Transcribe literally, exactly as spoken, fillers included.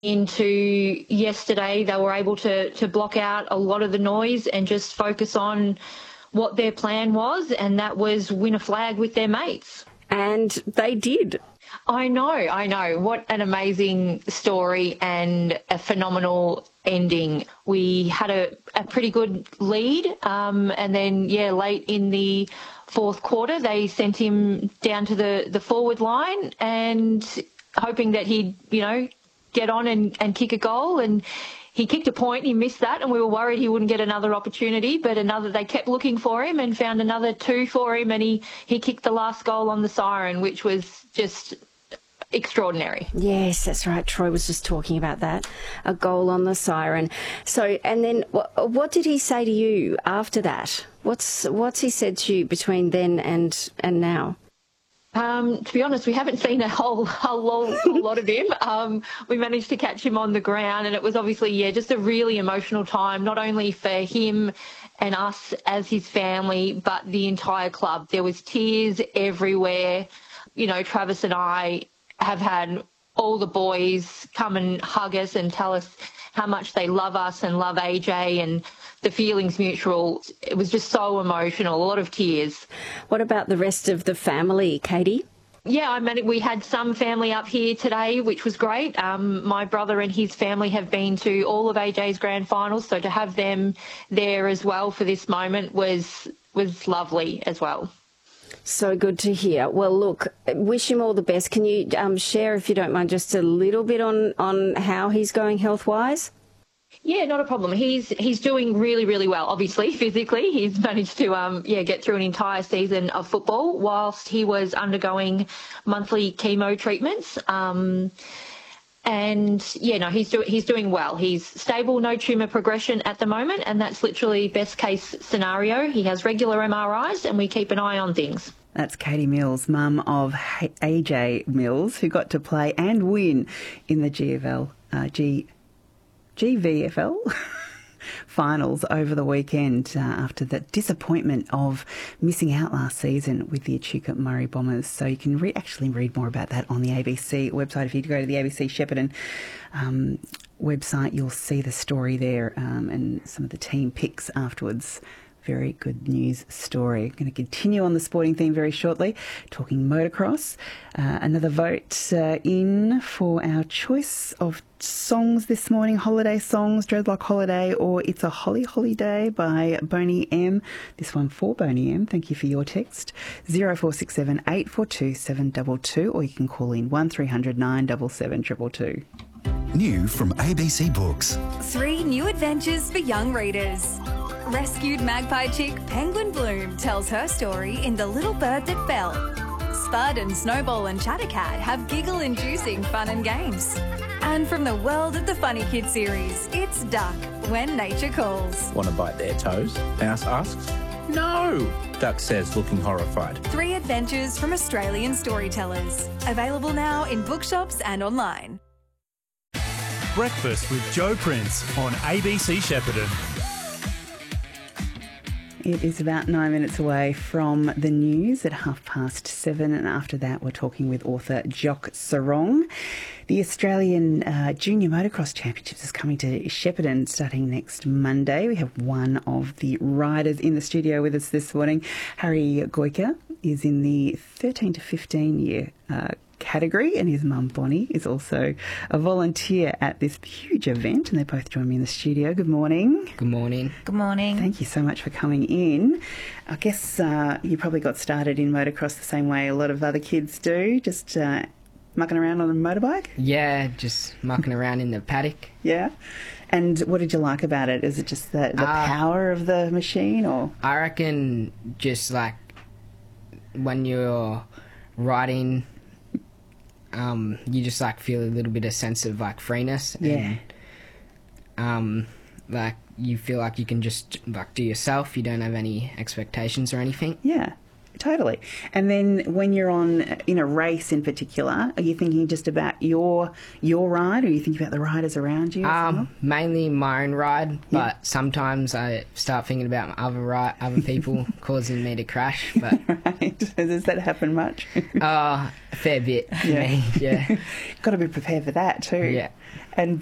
into yesterday, they were able to to block out a lot of the noise and just focus on what their plan was, and that was win a flag with their mates. And they did. I know, I know. What an amazing story and a phenomenal ending. We had a, a pretty good lead, um, and then, yeah, late in the fourth quarter, they sent him down to the, the forward line and hoping that he'd, you know, get on and, and kick a goal, and he kicked a point, he missed that, and we were worried he wouldn't get another opportunity, but another, they kept looking for him and found another two for him, and he, he kicked the last goal on the siren, which was just extraordinary. Yes, that's right. Troy was just talking about that, a goal on the siren. So, and then what, what did he say to you after that? What's what's he said to you between then and, and now? Um, to be honest, we haven't seen a whole, whole, lot, whole lot of him. Um, we managed to catch him on the ground, and it was obviously, yeah, just a really emotional time, not only for him and us as his family, but the entire club. There was tears everywhere. You know, Travis and I have had all the boys come and hug us and tell us how much they love us and love A J, and the feeling's mutual. It was just so emotional, a lot of tears. What about the rest of the family, Katie? Yeah, I mean, we had some family up here today, which was great. Um, my brother and his family have been to all of A J's grand finals, so to have them there as well for this moment was was lovely as well. So good to hear. Well, look, wish him all the best. Can you um, share, if you don't mind, just a little bit on, on how he's going health-wise? Yeah, not a problem. He's he's doing really, really well. Obviously, physically, he's managed to um yeah get through an entire season of football whilst he was undergoing monthly chemo treatments. Um, and yeah, no, he's doing he's doing well. He's stable, no tumour progression at the moment, and that's literally best case scenario. He has regular M R Is, and we keep an eye on things. That's Katie Mills, mum of A J Mills, who got to play and win in the G F L uh, G. G V F L finals over the weekend uh, after the disappointment of missing out last season with the Echuca Murray Bombers. So you can re- actually read more about that on the A B C website. If you go to the A B C Shepparton um, website, you'll see the story there um, and some of the team picks afterwards. Very good news story. I'm going to continue on the sporting theme very shortly, talking motocross. Uh, another vote uh, in for our choice of songs this morning, holiday songs, Dreadlock Holiday or It's a Holly Holiday by Boney M. This one for Boney M. Thank you for your text. zero four six seven eight four two seven two two, or you can call in one three hundred nine seven seven two two two. New from A B C Books. Three new adventures for young readers. Rescued magpie chick Penguin Bloom tells her story in The Little Bird That Fell. Spud and Snowball and Chattercat have giggle-inducing fun and games. And from the world of the Funny Kids series, it's Duck, When Nature Calls. Want to bite their toes? Mouse asks. No, Duck says, looking horrified. Three adventures from Australian storytellers. Available now in bookshops and online. Breakfast with Joe Prince on A B C Shepparton. It is about nine minutes away from the news at half past seven, and after that we're talking with author Jock Sarong. The Australian uh, Junior Motocross Championships is coming to Shepparton starting next Monday. We have one of the riders in the studio with us this morning. Harry Goyka is in the thirteen to fifteen year uh, category, and his mum Bonnie is also a volunteer at this huge event, and they both join me in the studio. Good morning. Good morning. Good morning. Thank you so much for coming in. I guess uh, you probably got started in motocross the same way a lot of other kids do, just uh, mucking around on a motorbike? Yeah, just mucking around in the paddock. Yeah. And what did you like about it? Is it just the, the uh, power of the machine, or? I reckon just like when you're riding, Um, you just like feel a little bit of sense of like freeness. Yeah. And, um, like you feel like you can just like do yourself. You don't have any expectations or anything. Yeah, totally. And then when you're on in a race in particular, are you thinking just about your your ride, or are you thinking about the riders around you? Um, well? mainly my own ride, but yeah. sometimes I start thinking about other ri- other people causing me to crash. But right, does that happen much? uh, a fair bit. For yeah, me. Yeah. Got to be prepared for that too. Yeah. and